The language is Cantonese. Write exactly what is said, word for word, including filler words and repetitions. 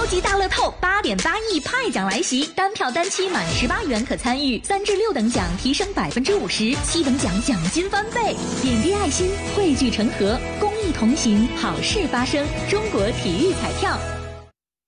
超级大乐透八点八亿派奖来袭，单票单期满十八元可参与，三至六等奖提升百分之五十，七等奖奖金翻倍。点滴爱心，汇聚成河，公益同行，好事发生。中国体育彩票。